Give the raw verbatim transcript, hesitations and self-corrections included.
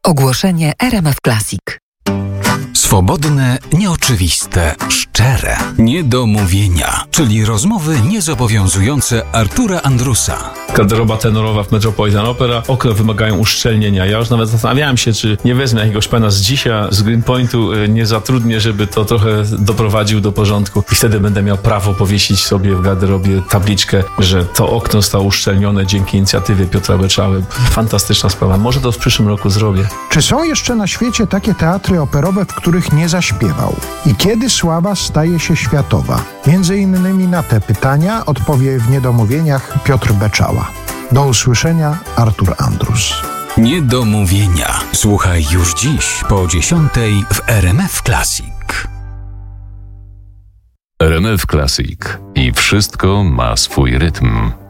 Ogłoszenie R M F Classic. Swobodne, nieoczywiste, szczere, niedomówienia, czyli rozmowy niezobowiązujące Artura Andrusa. Garderoba tenorowa w Metropolitan Opera, okna wymagają uszczelnienia. Ja już nawet zastanawiałem się, czy nie wezmę jakiegoś pana z dzisiaj, z Greenpointu, nie zatrudnię, żeby to trochę doprowadził do porządku i wtedy będę miał prawo powiesić sobie w garderobie tabliczkę, że to okno zostało uszczelnione dzięki inicjatywie Piotra Beczały. Fantastyczna sprawa. Może to w przyszłym roku zrobię. Czy są jeszcze na świecie takie teatry operowe, w których nie zaśpiewał? I kiedy sława staje się światowa? Między innymi na te pytania odpowie w Niedomówieniach Piotr Beczała. Do usłyszenia, Artur Andrus. Niedomówienia. Słuchaj już dziś po dziesiątej w R M F Classic. R M F Classic. I wszystko ma swój rytm.